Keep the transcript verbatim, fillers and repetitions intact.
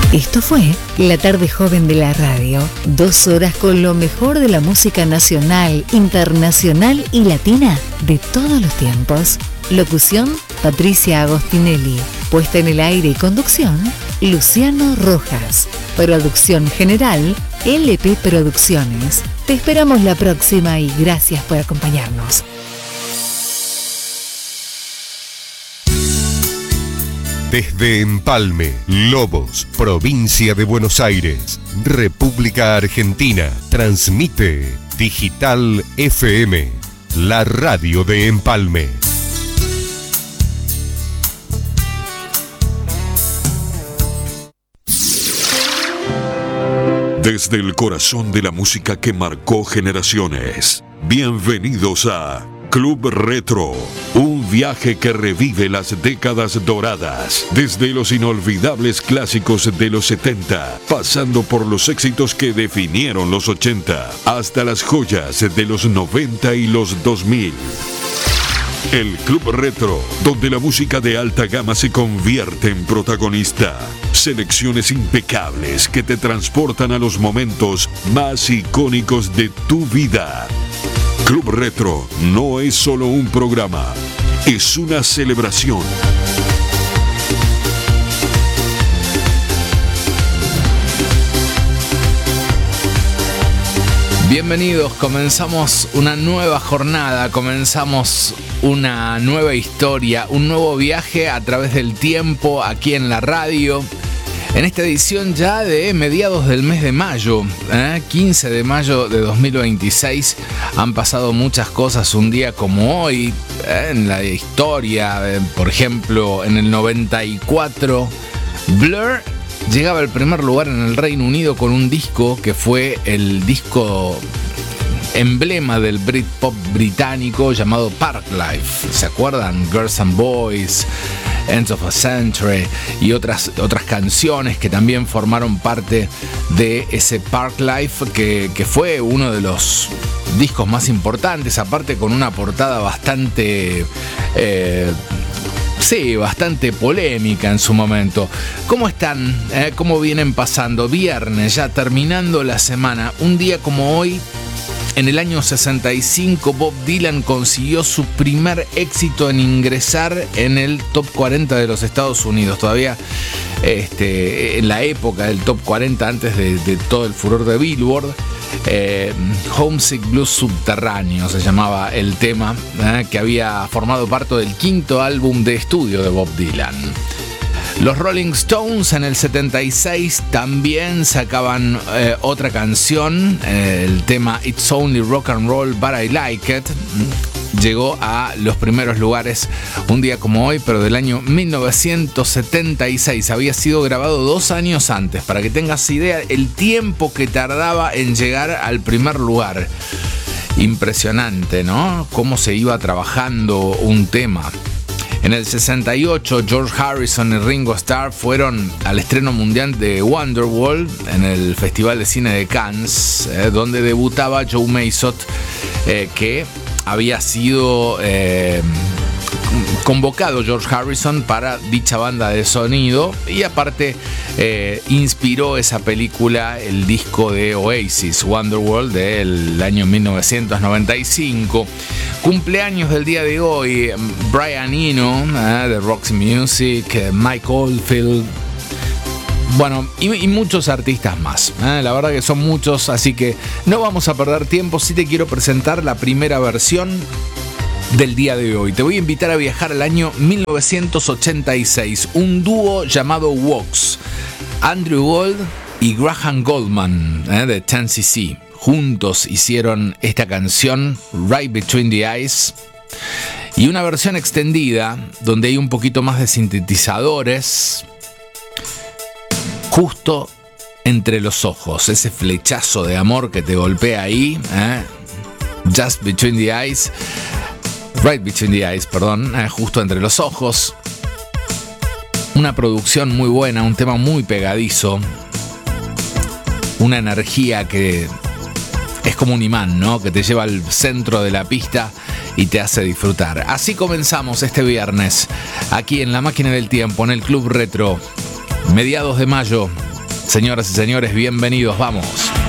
Esto fue La Tarde Joven de la Radio. Dos horas con lo mejor de la música nacional, internacional y latina de todos los tiempos. Locución, Patricia Agostinelli. Puesta en el aire y conducción, Luciano Rojas. Producción general, L P Producciones. Te esperamos la próxima y gracias por acompañarnos. Desde Empalme, Lobos, provincia de Buenos Aires, República Argentina, transmite Digital F M, la radio de Empalme. Desde el corazón de la música que marcó generaciones, bienvenidos a Club Retro, un viaje que revive las décadas doradas, desde los inolvidables clásicos de los setenta, pasando por los éxitos que definieron los ochenta, hasta las joyas de los noventa y los dos mil. El Club Retro, donde la música de alta gama se convierte en protagonista. Selecciones impecables que te transportan a los momentos más icónicos de tu vida. Club Retro no es solo un programa, es una celebración. Bienvenidos, comenzamos una nueva jornada, comenzamos una nueva historia, un nuevo viaje a través del tiempo aquí en la radio. En esta edición ya de mediados del mes de mayo, ¿eh? quince de mayo de dos mil veintiséis, han pasado muchas cosas un día como hoy, ¿eh? en la historia, eh, por ejemplo, en el noventa y cuatro, Blur llegaba al primer lugar en el Reino Unido con un disco que fue el disco emblema del Britpop británico llamado Parklife. ¿Se acuerdan? Girls and Boys, End of a Century y otras, otras canciones que también formaron parte de ese Parklife que, que fue uno de los discos más importantes, aparte con una portada bastante... Eh, Sí, bastante polémica en su momento. ¿Cómo están? ¿Eh? ¿Cómo vienen pasando? Viernes, ya terminando la semana. Un día como hoy, en el año sesenta y cinco, Bob Dylan consiguió su primer éxito en ingresar en el top cuarenta de los Estados Unidos. Todavía este, en la época del top cuarenta, antes de, de todo el furor de Billboard. Eh, Homesick Blues Subterráneo se llamaba el tema, eh, que había formado parte del quinto álbum de estudio de Bob Dylan. Los Rolling Stones en el setenta y seis también sacaban eh, otra canción, eh, el tema It's Only Rock and Roll But I Like It. Llegó a los primeros lugares un día como hoy, pero del año mil novecientos setenta y seis. Había sido grabado dos años antes, para que tengas idea el tiempo que tardaba en llegar al primer lugar. Impresionante, ¿no? Cómo se iba trabajando un tema. En el sesenta y ocho, George Harrison y Ringo Starr fueron al estreno mundial de Wonderwall en el Festival de Cine de Cannes, eh, donde debutaba Joe Mason, eh, que había sido eh, convocado George Harrison para dicha banda de sonido y aparte eh, inspiró esa película, el disco de Oasis, Wonderwall, del año mil novecientos noventa y cinco. Cumpleaños del día de hoy, Brian Eno, eh, de Roxy Music, eh, Mike Oldfield, bueno, y, y muchos artistas más, ¿eh? La verdad que son muchos, así que no vamos a perder tiempo. Sí te quiero presentar la primera versión del día de hoy. Te voy a invitar a viajar al año mil novecientos ochenta y seis. Un dúo llamado Wox, Andrew Gold y Graham Goldman, ¿eh? de ten C C. Juntos hicieron esta canción, Right Between the Eyes, y una versión extendida donde hay un poquito más de sintetizadores, justo entre los ojos, ese flechazo de amor que te golpea ahí, ¿eh? Just Between the Eyes, Right Between the Eyes, perdón, ¿eh? Justo entre los ojos. Una producción muy buena, un tema muy pegadizo, una energía que es como un imán, ¿no? Que te lleva al centro de la pista y te hace disfrutar. Así comenzamos este viernes, aquí en La Máquina del Tiempo, en el Club Retro. Mediados de mayo, Señoras y señores, bienvenidos, vamos.